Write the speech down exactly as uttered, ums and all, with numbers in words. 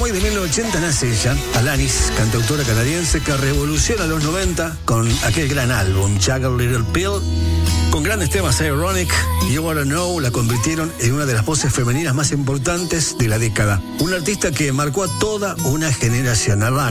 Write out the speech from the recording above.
como hoy de mil novecientos ochenta nace ella, Alanis, cantautora canadiense que revoluciona los noventa con aquel gran álbum, Jagged Little Pill, con grandes temas Ironic y You Wanna Know, la convirtieron en una de las voces femeninas más importantes de la década. Una artista que marcó a toda una generación. Alanis